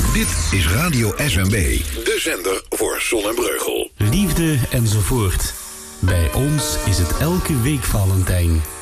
Dit is Radio SMB, de zender voor Zon en Breugel. Liefde enzovoort. Bij ons is het elke week Valentijn.